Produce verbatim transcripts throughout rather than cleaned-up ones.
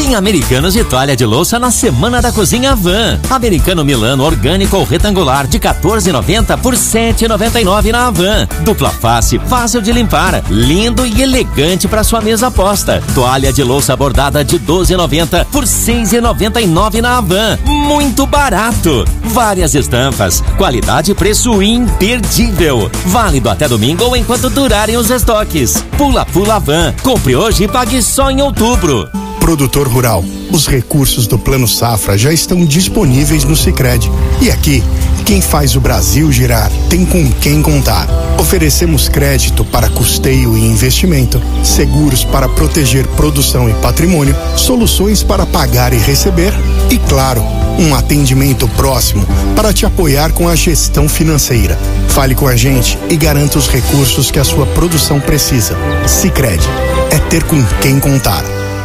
Tem Americanos de toalha de louça na Semana da Cozinha Havan. Americano Milano orgânico ou retangular de quatorze e noventa por sete e noventa e nove na Havan. Dupla face, fácil de limpar, lindo e elegante para sua mesa posta. Toalha de louça bordada de doze e noventa por seis e noventa e nove na Havan. Muito barato. Várias estampas, qualidade e preço imperdível. Válido até domingo ou enquanto durarem os estoques. Pula Pula Havan. Compre hoje e pague só em outubro. Produtor rural, os recursos do Plano Safra já estão disponíveis no Sicredi. E aqui, quem faz o Brasil girar tem com quem contar. Oferecemos crédito para custeio e investimento, seguros para proteger produção e patrimônio, soluções para pagar e receber e, claro, um atendimento próximo para te apoiar com a gestão financeira. Fale com a gente e garanta os recursos que a sua produção precisa. Sicredi, é ter com quem contar.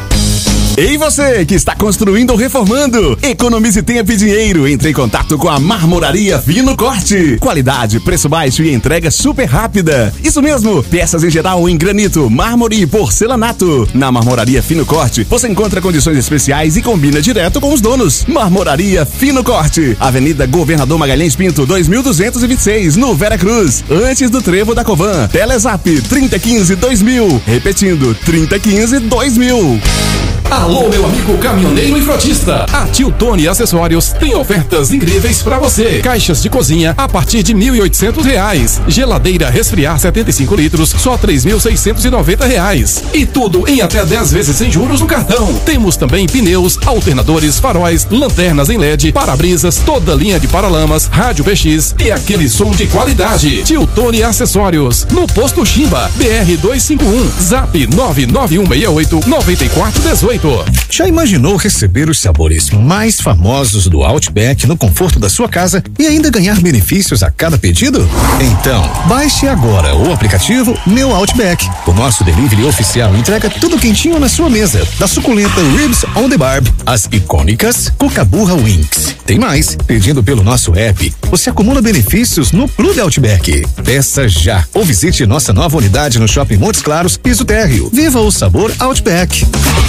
Ei, você que está construindo ou reformando, economize tempo e dinheiro. Entre em contato com a Marmoraria Fino Corte. Qualidade, preço baixo e entrega super rápida. Isso mesmo, peças em geral em granito, mármore e porcelanato. Na Marmoraria Fino Corte, você encontra condições especiais e combina direto com os donos. Marmoraria Fino Corte, Avenida Governador Magalhães Pinto, dois mil duzentos e vinte e seis, no Vera Cruz, antes do Trevo da Covan. Telezap trinta e quinze, dois mil. Repetindo, trinta e quinze, dois mil. Alô, meu amigo caminhoneiro e frotista. A Tiltone Acessórios tem ofertas incríveis pra você. Caixas de cozinha a partir de mil e oitocentos reais. Geladeira resfriar setenta e cinco litros, só três mil seiscentos e noventa reais. E tudo em até dez vezes sem juros no cartão. Temos também pneus, alternadores, faróis, lanternas em L E D, para-brisas, toda linha de paralamas, rádio P X e aquele som de qualidade. Tiltone Acessórios, no Posto Chimba, B R duzentos e cinquenta e um, Zap nove nove um seis oito, nove quatro um oito. Já imaginou receber os sabores mais famosos do Outback no conforto da sua casa e ainda ganhar benefícios a cada pedido? Então, baixe agora o aplicativo Meu Outback. O nosso delivery oficial entrega tudo quentinho na sua mesa, da suculenta Ribs on the Barb, as icônicas Cucaburra Wings. Tem mais, pedindo pelo nosso app, você acumula benefícios no Clube Outback. Peça já ou visite nossa nova unidade no Shopping Montes Claros, piso térreo. Viva o sabor Outback.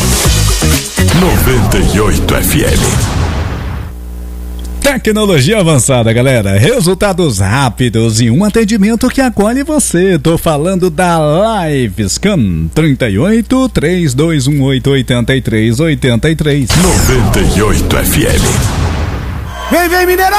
noventa e oito F M. Tecnologia avançada, galera. Resultados rápidos e um atendimento que acolhe você. Tô falando da Livescan. trinta e oito, três dois um oito, oito três oito três. noventa e oito F M. Vem, vem, Mineirão!